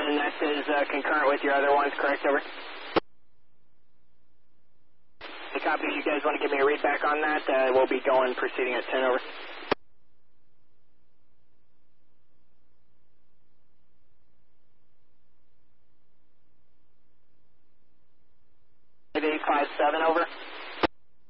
and that is concurrent with your other ones, correct? Over. The copy. You guys want to give me a read back on that? We'll be proceeding at 10 over. 5857 over.